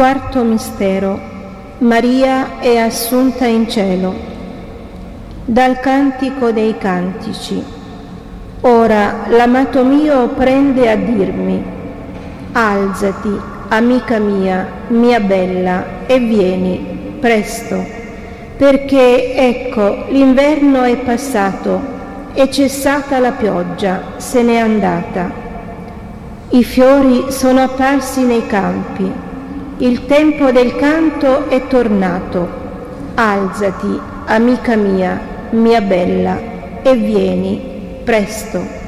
Quarto mistero. Maria è assunta in cielo. Dal Cantico dei Cantici. Ora l'amato mio prende a dirmi: alzati, amica mia bella, e vieni, presto, perché ecco l'inverno è passato, è cessata la pioggia, se n'è andata. I fiori sono apparsi nei campi. Il tempo del canto è tornato. Alzati, amica mia bella, e vieni, presto.